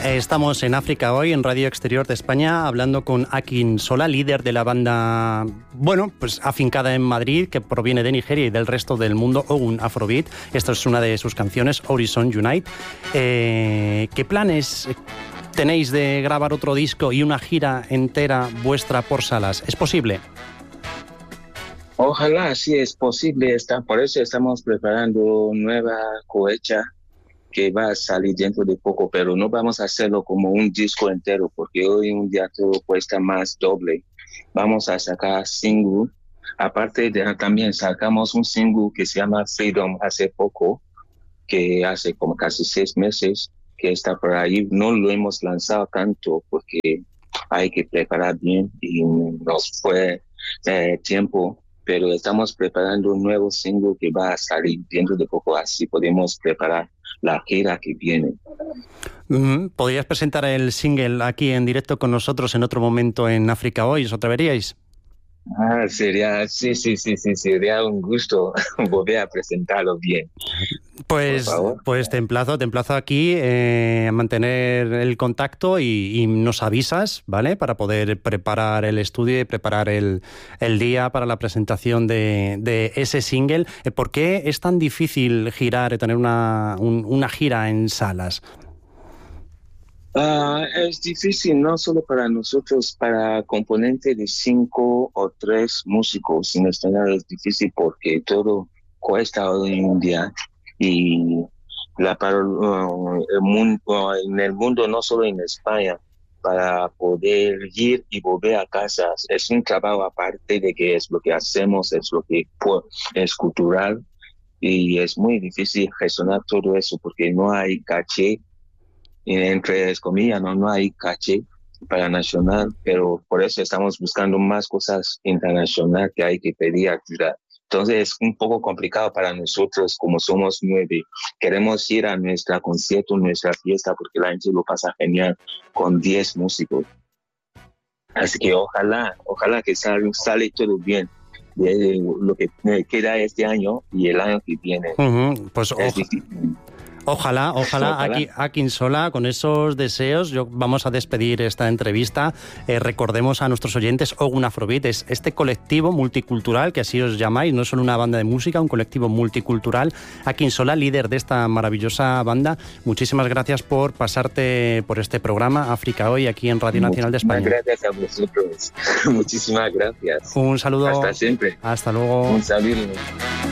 Estamos en África Hoy, en Radio Exterior de España, hablando con Akin Sola, líder de la banda, pues afincada en Madrid, que proviene de Nigeria y del resto del mundo, Ogun Afrobeat. Esta es una de sus canciones, Horizon Unite. ¿Qué planes tenéis de grabar otro disco y una gira entera vuestra por salas? ¿Es posible? Ojalá sí es posible. Por eso estamos preparando nueva cosecha que va a salir dentro de poco, pero no vamos a hacerlo como un disco entero, porque hoy en día todo cuesta más doble. Vamos a sacar single. Aparte de también sacamos un single que se llama Freedom hace poco, que hace como casi 6 meses que está por ahí. No lo hemos lanzado tanto porque hay que preparar bien y nos fue tiempo, pero estamos preparando un nuevo single que va a salir dentro de poco, así podemos preparar la gira que viene. ¿Podrías presentar el single aquí en directo con nosotros en otro momento en África Hoy? ¿Os atreveríais? Sería un gusto volver a presentarlo bien. Pues te emplazo aquí a mantener el contacto y nos avisas, ¿vale? Para poder preparar el estudio y preparar el día para la presentación de ese single. ¿Por qué es tan difícil girar y tener una gira en salas? Es difícil no solo para nosotros, para componente de 5 o 3 músicos en español es difícil porque todo cuesta hoy en día y en el mundo, no solo en España, para poder ir y volver a casa es un trabajo aparte de que es lo que hacemos, es lo que es cultural y es muy difícil gestionar todo eso porque no hay caché. Entre comillas, no hay caché para nacional, pero por eso estamos buscando más cosas internacional que hay que pedir ayuda. Entonces es un poco complicado para nosotros, como somos 9. Queremos ir a nuestro concierto, nuestra fiesta, porque la gente lo pasa genial con 10 músicos. Así que ojalá que sale todo bien. Lo que queda este año y el año que viene. Pues Ojalá, Akin Sola, con esos deseos, vamos a despedir esta entrevista. Recordemos a nuestros oyentes, Ogun Afrobeat es este colectivo multicultural, que así os llamáis, no es solo una banda de música, un colectivo multicultural. Akin Sola, líder de esta maravillosa banda, muchísimas gracias por pasarte por este programa, África Hoy, aquí en Radio Nacional de España. Gracias a vosotros. Muchísimas gracias. Un saludo. Hasta siempre. Hasta luego. Un saludo.